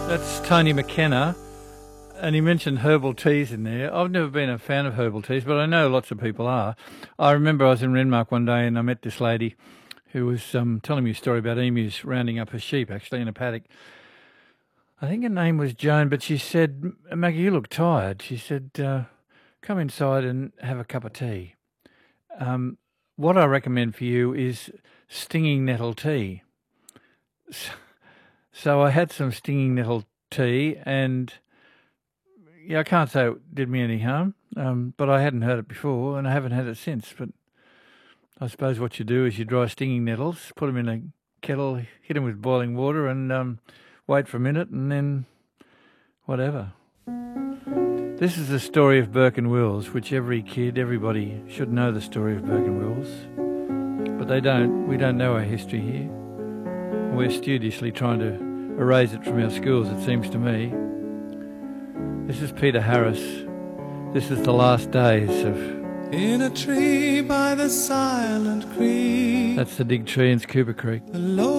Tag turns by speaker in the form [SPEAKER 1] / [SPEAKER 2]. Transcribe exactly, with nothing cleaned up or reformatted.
[SPEAKER 1] That's Tony McKenna, and he mentioned herbal teas in there. I've never been a fan of herbal teas, but I know lots of people are. I remember I was in Renmark one day and I met this lady who was um, telling me a story about emus rounding up her sheep, actually, in a paddock. I think her name was Joan, but she said, Maggie, you look tired. She said, uh, come inside and have a cup of tea. Um, what I recommend for you is stinging nettle tea. So I had some stinging nettle tea, and yeah, I can't say it did me any harm, um, but I hadn't heard it before, and I haven't had it since. But I suppose what you do is you dry stinging nettles, put them in a kettle, hit them with boiling water, and um, wait for a minute, and then whatever. This is the story of Burke and Wills, which every kid, everybody should know the story of Burke and Wills, but they don't. We don't know our history here. We're studiously trying to erase it from our schools, it seems to me. This is Peter Harris. This is the last days of...
[SPEAKER 2] In a tree by the silent creek.
[SPEAKER 1] That's the Dig Tree in Cooper Creek.